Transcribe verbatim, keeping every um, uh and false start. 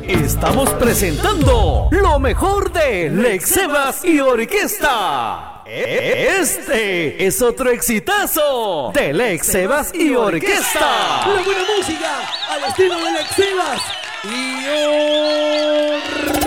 Estamos presentando lo mejor de Lex Sebas y Orquesta. Este es otro exitazo de Lex Sebas y Orquesta. La buena música al estilo de Lex Sebas y Orquesta.